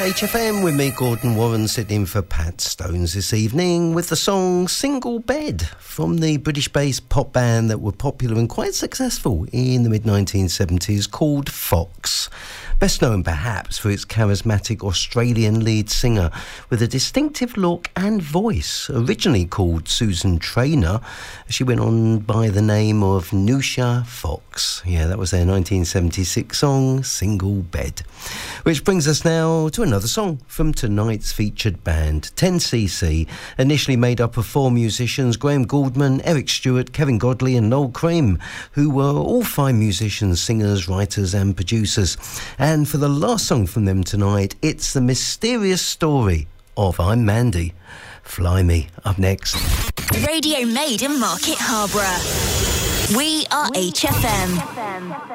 HFM with me, Gordon Warren, sitting in for Pat Stones this evening with the song Single Bed from the British-based pop band that were popular and quite successful in the mid-1970s called Fox. Best known perhaps for its charismatic Australian lead singer with a distinctive look and voice, originally called Susan Traynor. She went on by the name of Nusha Fox. Yeah, that was their 1976 song, Single Bed. Which brings us now to another song from tonight's featured band, 10cc, initially made up of four musicians, Graham Gouldman, Eric Stewart, Kevin Godley and Noel Cream, who were all fine musicians, singers, writers and producers. And for the last song from them tonight, it's the mysterious story of I'm Mandy. Fly Me, up next. Radio made in Market Harborough. We are HFM.